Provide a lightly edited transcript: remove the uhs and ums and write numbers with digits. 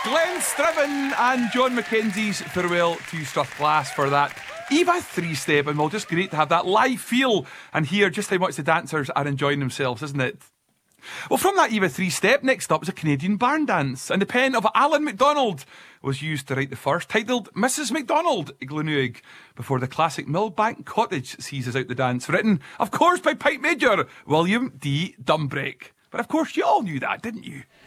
Glenn Striven and John Mackenzie's Farewell to Strathglass for that Eva three-step, and well, just great to have that live feel and hear just how much the dancers are enjoying themselves, isn't it? Well, from that Eva three-step, next up was a Canadian barn dance, and the pen of Alan MacDonald was used to write the first, titled Mrs. MacDonald, Glenuig, before the classic Millbank Cottage seizes out the dance, written, of course, by Pipe Major William D. Dumbrake. But of course, you all knew that, didn't you?